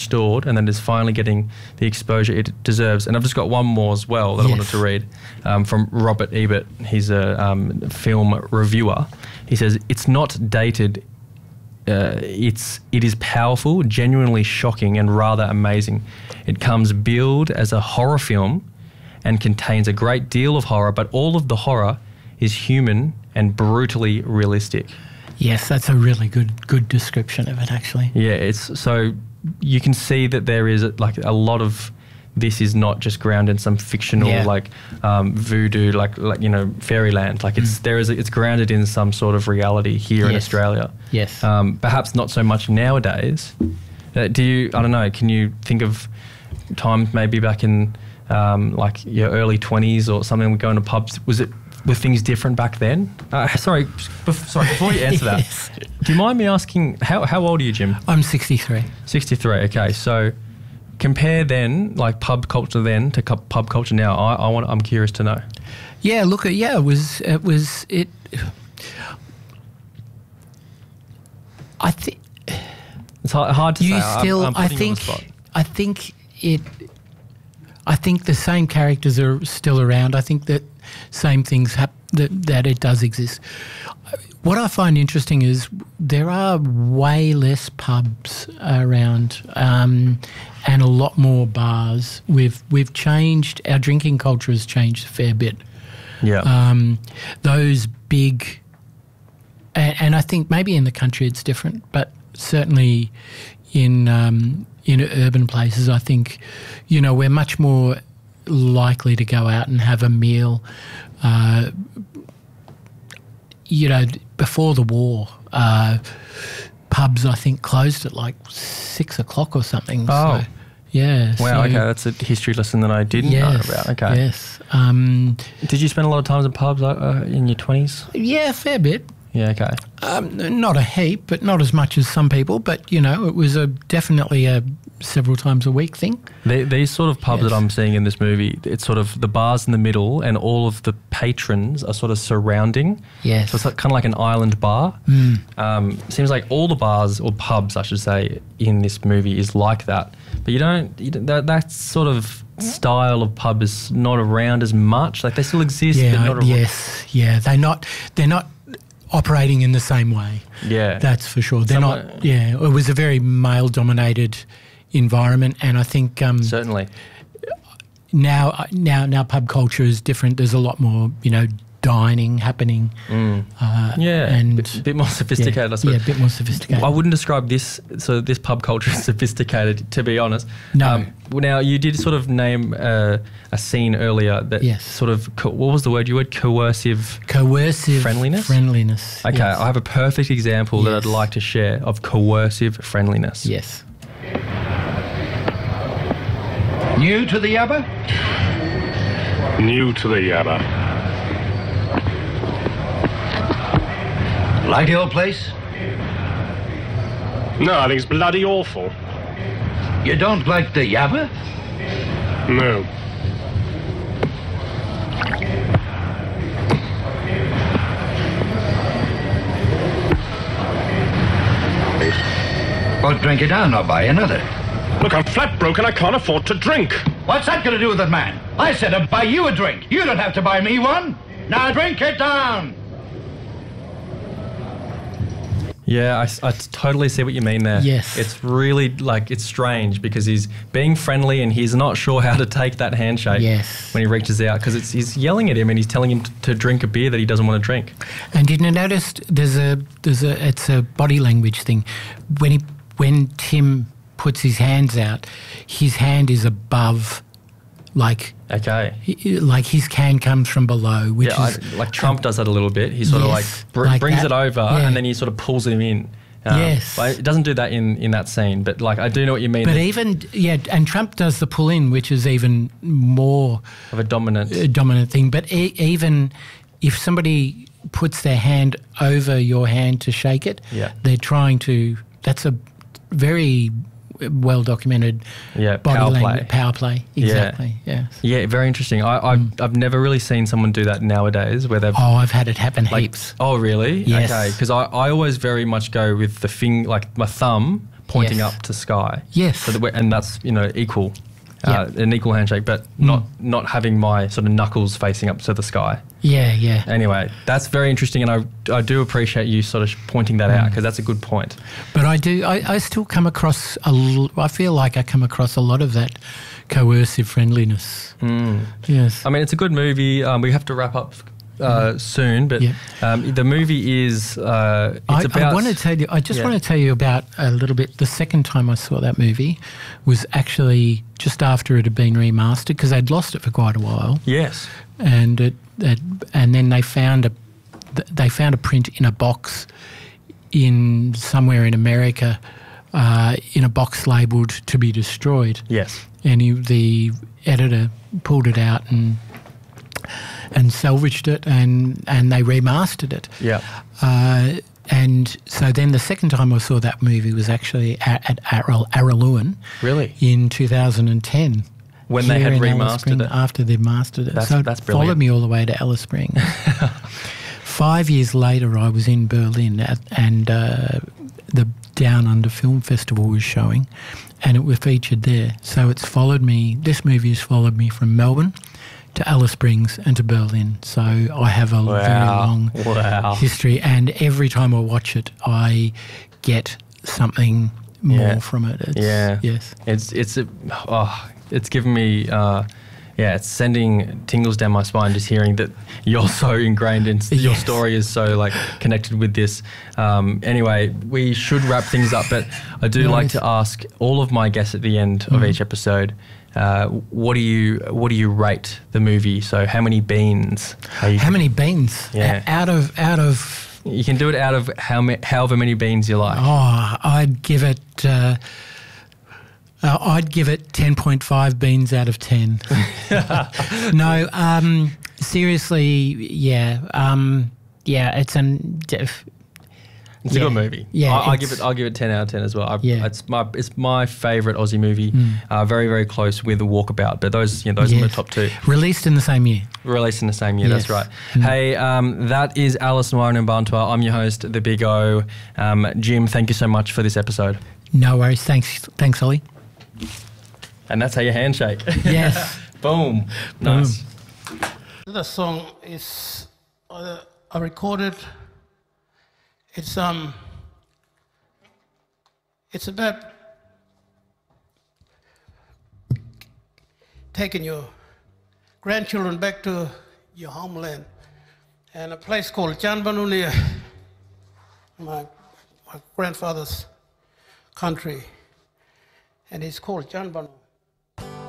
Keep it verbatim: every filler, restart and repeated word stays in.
restored and then is finally getting the exposure it deserves. And I've just got one more as well that yes. I wanted to read um, from Robert Ebert. He's a um, film reviewer. He says, it's not dated, uh, it's, it is powerful, genuinely shocking and rather amazing. It comes billed as a horror film and contains a great deal of horror, but all of the horror is human and brutally realistic. Yes, that's a really good good description of it, actually. Yeah, it's so you can see that there is like a lot of this is not just grounded in some fictional yeah. like um, voodoo, like like you know fairyland. Like it's mm. there is a, it's grounded in some sort of reality here yes. in Australia. Yes, um, perhaps not so much nowadays. Uh, do you? I don't know. Can you think of times maybe back in um, like your early twenties or something? We go into pubs. Was it? Were things different back then? Uh, sorry, bef- sorry. Before you answer yes. that, do you mind me asking how how old are you, Jim? I'm sixty-three. sixty-three. Okay, so compare then, like pub culture then to cu- pub culture now. I, I want. I'm curious to know. Yeah. Look. Yeah. It was. It was. It. I think it's hard, hard to you say. Still. I'm, I'm I think. I think it. I think the same characters are still around. I think that same things hap- that that it does exist. What I find interesting is there are way less pubs around um, and a lot more bars. We've we've changed. Our drinking culture has changed a fair bit. Yeah. Um, those big, and, and I think maybe in the country it's different, but certainly in um, in urban places, I think, you know, we're much more likely to go out and have a meal. Uh, you know, before the war, uh, pubs I think closed at like six o'clock or something. Oh, so, yeah. Wow. So, okay, that's a history lesson that I didn't yes, know about. Okay. Yes. Um, Did you spend a lot of time in pubs uh, in your twenties? Yeah, a fair bit. Yeah, okay. Um, not a heap, but not as much as some people. But, you know, it was a definitely a several times a week thing. The, these sort of pubs yes. that I'm seeing in this movie, it's sort of the bars in the middle and all of the patrons are sort of surrounding. Yes. So it's like, kind of like an island bar. Mm. Um, seems like all the bars, or pubs I should say, in this movie is like that. But you don't, you don't that, that sort of style of pub is not around as much. Like they still exist, yeah, but not around. Yes, yeah. They're not, they're not operating in the same way. Yeah. That's for sure. They're Someone, not, yeah. It was a very male-dominated environment, and I think um, certainly now, now, now pub culture is different. There's a lot more, you know, dining happening. Mm. Uh, yeah, and a bit, bit more sophisticated. Yeah, I suppose. yeah, a bit more sophisticated. I wouldn't describe this. So this pub culture is sophisticated, to be honest. No. Um, now you did sort of name uh, a scene earlier that yes. sort of co- what was the word? You word coercive. Coercive friendliness. Friendliness. Okay, yes. I have a perfect example yes. that I'd like to share of coercive friendliness. Yes. New to the Yabba? New to the Yabba. Like the old place? No, I think it's bloody awful. You don't like the Yabba? No. Well, drink it down or buy another. Look, I'm flat broke and I can't afford to drink. What's that going to do with it, man? I said I'd buy you a drink. You don't have to buy me one. Now drink it down. Yeah, I, I totally see what you mean there. Yes. It's really, like, it's strange because he's being friendly and he's not sure how to take that handshake yes. when he reaches out because it's he's yelling at him and he's telling him t- to drink a beer that he doesn't want to drink. And did you notice there's a, there's a, it's a body language thing. When he, when Tim puts his hands out, his hand is above, like... Okay. He, like his can comes from below, which yeah, is... I, like Trump uh, does that a little bit. He sort yes, of like, br- like brings that. it over yeah. and then he sort of pulls him in. Um, yes. But it doesn't do that in, in that scene, but like I do know what you mean. But even, yeah, and Trump does the pull in, which is even more... Of a dominant... A dominant thing. But e- even if somebody puts their hand over your hand to shake it, yeah. they're trying to... That's a very... well documented yeah, body power language, play. power play, exactly. Yeah, yeah, yeah very interesting. I, I've, mm. I've never really seen someone do that nowadays. Where they've oh, I've had it happen like, heaps. Oh, really? Yes. Okay, because I, I always very much go with the thing, like my thumb pointing Yes. up to sky. Yes. So that we're, and that's, you know, equal, uh, Yep. an equal handshake, but not not having my sort of knuckles facing up to the sky. Yeah, yeah. Anyway, that's very interesting, and I I do appreciate you sort of pointing that out because that's a good point. But I do, I, I still come across, a l- I feel like I come across a lot of that coercive friendliness. Yes. I mean, it's a good movie. Um, we have to wrap up uh, soon, but Yeah. um, the movie is uh, it's I, about. I want to tell you, I just Yeah. want to tell you about a little bit. The second time I saw that movie was actually just after it had been remastered because they'd lost it for quite a while. Yes. And it, it, and then they found a they found a print in a box in somewhere in America, uh, in a box labelled to be destroyed. Yes. And he, the editor pulled it out and and salvaged it, and and they remastered it. Yeah. Uh, and so then the second time I saw that movie was actually at, at Arral, Araluen. Really? In two thousand ten. When they here had in Alice remastered Springs, it. After they'd mastered it. That's- so that's it brilliant. followed me all the way to Alice Springs. Five years later, I was in Berlin at, and uh, the Down Under Film Festival was showing, and it was featured there. So it's followed me, this movie has followed me from Melbourne to Alice Springs and to Berlin. So I have a very Wow. long Wow. history, and every time I watch it, I get something more Yeah. from it. It's, Yeah. Yes. It's it's a, oh, it's given me uh, yeah, it's sending tingles down my spine just hearing that you're so ingrained in your Yes. story is so like connected with this. Um, anyway, we should wrap things up, but I do No like worries. to ask all of my guests at the end of each episode. Uh, what do you what do you rate the movie? So how many beans? Are you, How many beans? Yeah. O- Out of out of You can do it out of how ma- however many beans you like. oh, I'd give it. Uh, uh, I'd give it ten point five beans out of ten. No, um, seriously, yeah, um, yeah. It's an. Def, It's yeah. a good movie. Yeah, I, I it's- give it. I'll give it ten out of ten as well. I, Yeah. it's my it's my favorite Aussie movie. Uh, very very close with Walkabout, but those you know those are my Yes. top two. Released in the same year. Released in the same year. That's Yes. right. Hey, um, that is Alice Noir and Bantua. I'm your host, The Big O. Um, Jim, thank you so much for this episode. No worries. Thanks, thanks, Ollie. And that's how you handshake. Yes. Boom. Nice. The song is uh, I recorded. It's um. It's about taking your grandchildren back to your homeland, and a place called Janbanu near my my grandfather's country, and it's called Janbanu.